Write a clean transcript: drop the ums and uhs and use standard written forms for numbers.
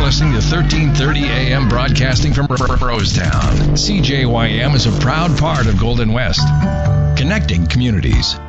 listening to 1330 AM broadcasting from Rosetown. CJYM is a proud part of Golden West, connecting communities.